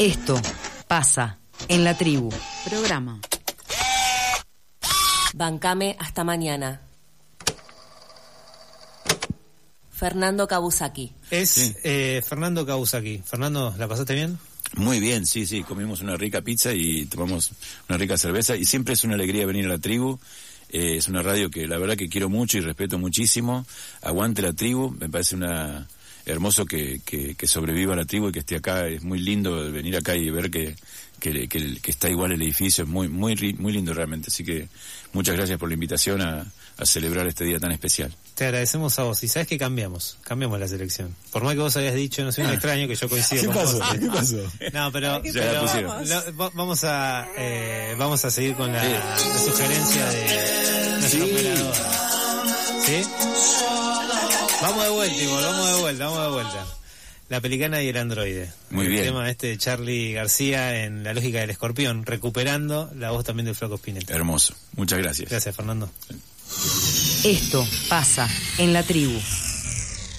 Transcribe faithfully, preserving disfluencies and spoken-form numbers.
Esto pasa en la tribu. Programa. Bancame hasta mañana. Fernando Kabusaki. Es Sí. eh, Fernando Kabusaki. Fernando, ¿la pasaste bien? Muy bien, sí, sí, comimos una rica pizza y tomamos una rica cerveza y siempre es una alegría venir a la tribu. Eh, es una radio que la verdad que quiero mucho y respeto muchísimo. Aguante la tribu, me parece una hermoso que, que, que sobreviva la tribu y que esté acá. Es muy lindo venir acá y ver que, que, que, que está igual el edificio, es muy, muy, muy lindo realmente. Así que muchas gracias por la invitación a, a celebrar este día tan especial. Te agradecemos a vos. Y sabes que cambiamos, cambiamos la selección. Por más que vos habías dicho, no soy un extraño, que yo coincido ¿Qué con pasó? vos. ¿Qué pasó? No, pero, Ya pero la pusieron. lo- va- vamos a eh, vamos a seguir con la, la sugerencia de nuestro Sí. operador. ¿Sí? Vamos de vuelta, igual, vamos de vuelta, vamos de vuelta. La Pelicana y el androide. Muy el bien. tema este de Charly García en La lógica del escorpión, recuperando la voz también del Flaco Spinetta. Hermoso. Muchas gracias. Gracias, Fernando. Esto pasa en la tribu.